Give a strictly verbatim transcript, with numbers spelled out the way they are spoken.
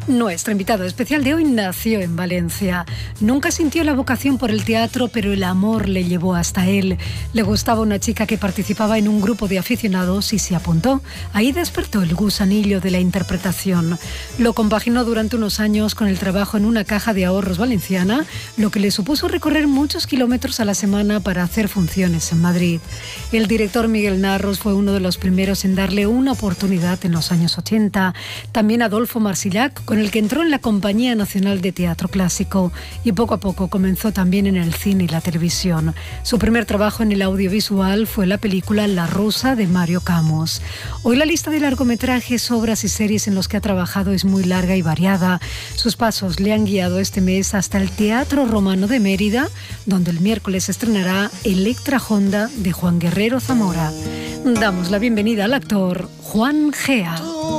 Nuestro invitado especial de hoy nació en Valencia. Nunca sintió la vocación por el teatro, pero el amor le llevó hasta él. Le gustaba una chica que participaba en un grupo de aficionados y se apuntó. Ahí despertó el gusanillo de la interpretación. Lo compaginó durante unos años con el trabajo en una caja de ahorros valenciana, lo que le supuso recorrer muchos kilómetros a la semana para hacer funciones en Madrid. El director Miguel Narros fue uno de los primeros en darle una oportunidad en los años ochenta. También Adolfo Marsillac, con el que entró en la Compañía Nacional de Teatro Clásico, y poco a poco comenzó también en el cine y la televisión. Su primer trabajo en el audiovisual fue la película La Rosa de Mario Camus. Hoy la lista de largometrajes, obras y series en los que ha trabajado es muy larga y variada. Sus pasos le han guiado este mes hasta el Teatro Romano de Mérida, donde el miércoles estrenará Electra Honda de Juan Guerrero Zamora. Damos la bienvenida al actor Juan Gea.